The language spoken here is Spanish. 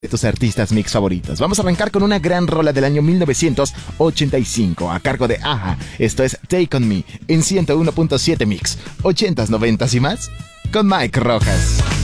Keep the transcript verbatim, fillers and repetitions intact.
de tus artistas mix favoritos. Vamos a arrancar con una gran rola del año mil novecientos ochenta y cinco a cargo de Aja. Esto es Take On Me en ciento uno punto siete Mix. ochentas, noventas y más con Mike Rojas.